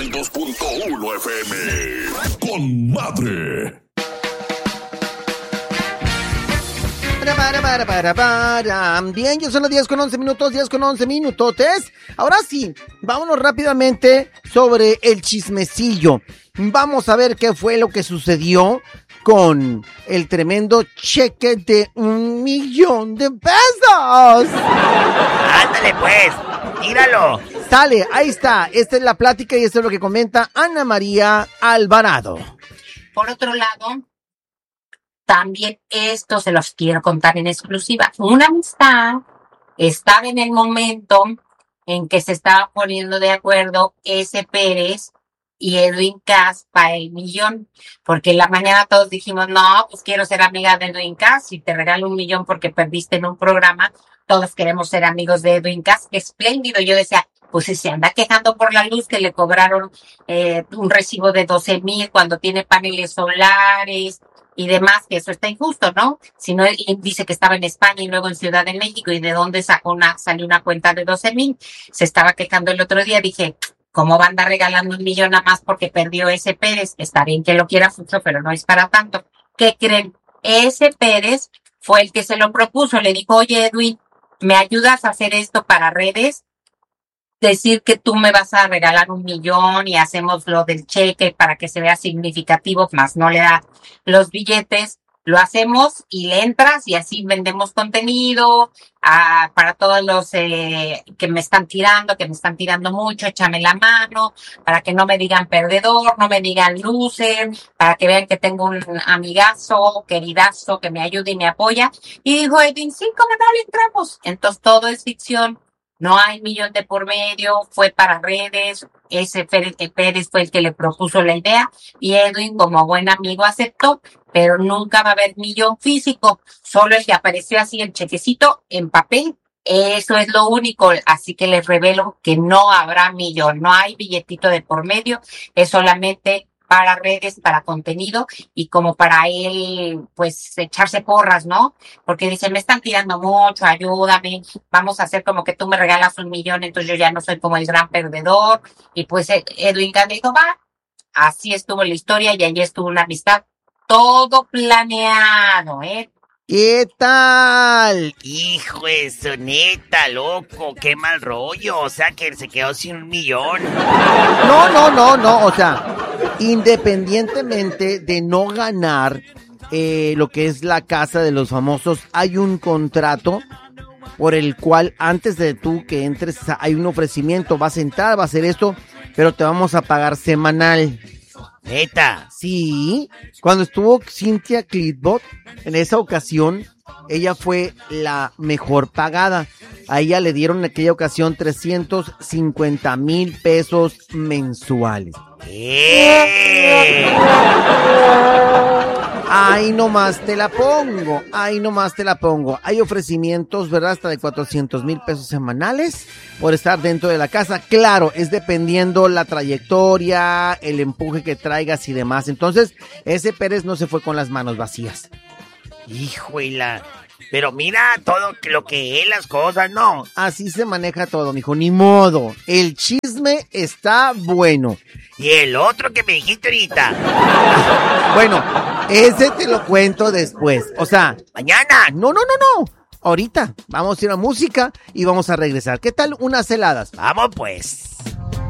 El 2.1 FM. Con madre. Bien, ya son las 10 con 11 minutos, 10 con 11 minutotes. Ahora sí, vámonos rápidamente sobre el chismecillo. Vamos a ver qué fue lo que sucedió con el tremendo cheque de $1,000,000. Ándale pues, tíralo. Sale, ahí está. Esta es la plática y esto es lo que comenta Ana María Alvarado. Por otro lado, también esto se los quiero contar en exclusiva. Una amistad estaba en el momento en que se estaban poniendo de acuerdo ese Pérez y Edwin Cass para el $1,000,000, porque en la mañana todos dijimos, no, pues quiero ser amiga de Edwin Cass, si te regalo $1,000,000 porque perdiste en un programa, todos queremos ser amigos de Edwin Cass, espléndido. Yo decía, pues si se anda quejando por la luz que le cobraron un recibo de 12,000 cuando tiene paneles solares y demás, que eso está injusto, ¿no? Si no, él dice que estaba en España y luego en Ciudad de México, y de dónde salió una cuenta de 12,000, se estaba quejando el otro día. Dije, ¿cómo va a andar regalando $1,000,000 nada más porque perdió ese Pérez? Está bien que lo quiera mucho, pero no es para tanto. ¿Qué creen? Ese Pérez fue el que se lo propuso. Le dijo, oye, Edwin, ¿me ayudas a hacer esto para redes? Decir que tú me vas a regalar $1,000,000 y hacemos lo del cheque para que se vea significativo, más no le da los billetes. Lo hacemos y le entras y así vendemos contenido para todos los que me están tirando mucho, échame la mano, para que no me digan perdedor, no me digan loser, para que vean que tengo un amigazo, queridazo, que me ayuda y me apoya. Y dijo Edwin, sí, ¿cómo no le entramos? Entonces todo es ficción. No hay $1,000,000 de por medio, fue para redes. Ese Pérez fue el que le propuso la idea y Edwin, como buen amigo, aceptó, pero nunca va a haber $1,000,000 físico, solo el que apareció así el chequecito en papel. Eso es lo único, así que les revelo que no habrá $1,000,000, no hay billetito de por medio, es solamente para redes, para contenido y como para él, pues, echarse porras, ¿no? Porque dice, me están tirando mucho, ayúdame, vamos a hacer como que tú me regalas $1,000,000, entonces yo ya no soy como el gran perdedor. Y pues Edwin Cass dijo, va, así estuvo la historia y allí estuvo una amistad, todo planeado, ¿eh? ¿Qué tal? Hijo de su neta, loco, qué mal rollo. O sea, que se quedó sin $1,000,000. No, o sea, independientemente de no ganar lo que es la casa de los famosos, hay un contrato por el cual antes de tú que entres hay un ofrecimiento, vas a entrar, va a hacer esto, pero te vamos a pagar semanal. Neta. Sí, cuando estuvo Cynthia Clitbot, en esa ocasión, ella fue la mejor pagada. A ella le dieron en aquella ocasión 350,000 pesos mensuales. Ahí nomás te la pongo. Hay ofrecimientos, ¿verdad? Hasta de 400,000 pesos semanales por estar dentro de la casa. Claro, es dependiendo la trayectoria, el empuje que traigas y demás. Entonces, ese Pérez no se fue con las manos vacías. Híjole, pero mira todo lo que es las cosas, ¿no? Así se maneja todo, mijo, ni modo. El chisme está bueno. Y el otro que me dijiste ahorita. Bueno, ese te lo cuento después. O sea, mañana. No. Ahorita vamos a ir a música y vamos a regresar. ¿Qué tal unas heladas? Vamos pues.